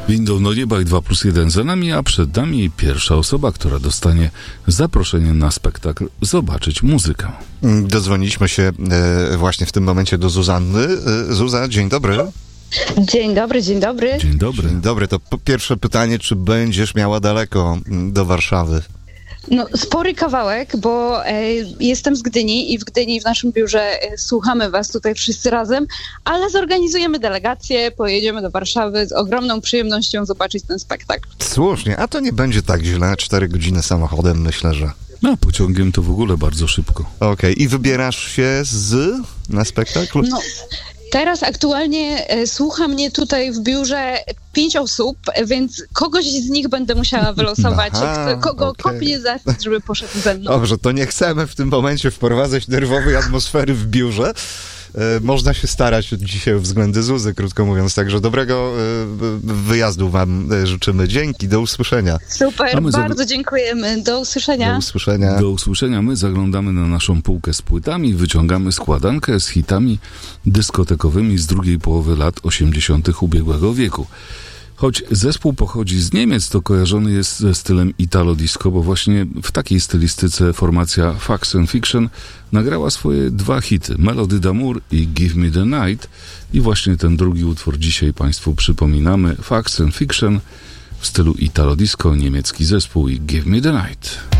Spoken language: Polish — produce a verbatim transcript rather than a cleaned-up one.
Windą do nieba i dwa plus jeden za nami, a przed nami pierwsza osoba, która dostanie zaproszenie na spektakl Zobaczyć muzykę. Dodzwoniliśmy się e, właśnie w tym momencie do Zuzanny. E, Zuza, dzień dobry. Dzień dobry, dzień dobry. Dzień dobry. Dzień dobry, to po pierwsze pytanie, czy będziesz miała daleko do Warszawy? No, spory kawałek, bo e, jestem z Gdyni i w Gdyni w naszym biurze e, słuchamy was tutaj wszyscy razem, ale zorganizujemy delegację, pojedziemy do Warszawy z ogromną przyjemnością zobaczyć ten spektakl. Słusznie, a to nie będzie tak źle. Cztery godziny samochodem, myślę, że... No, pociągiem to w ogóle bardzo szybko. Okej, okay. I wybierasz się z... na spektakl? No, teraz aktualnie e, słucha mnie tutaj w biurze pięć osób, więc kogoś z nich będę musiała wylosować, Aha, kto, kogo okay. kopnie za żeby poszedł ze mną. Dobrze, to nie chcemy w tym momencie wprowadzać nerwowej atmosfery w biurze. E, można się starać dzisiaj względy Zuzy, krótko mówiąc. Także dobrego e, wyjazdu wam życzymy. Dzięki, do usłyszenia. Super, bardzo zag... dziękujemy. Do usłyszenia. Do usłyszenia. Do usłyszenia. My zaglądamy na naszą półkę z płytami, wyciągamy składankę z hitami dyskotekowymi z drugiej połowy lat osiemdziesiątych ubiegłego wieku. Choć zespół pochodzi z Niemiec, to kojarzony jest ze stylem Italo-disco, bo właśnie w takiej stylistyce formacja Facts and Fiction nagrała swoje dwa hity, Melody d'Amour i Give Me the Night. I właśnie ten drugi utwór dzisiaj Państwu przypominamy, Facts and Fiction w stylu Italo-disco, niemiecki zespół i Give Me the Night.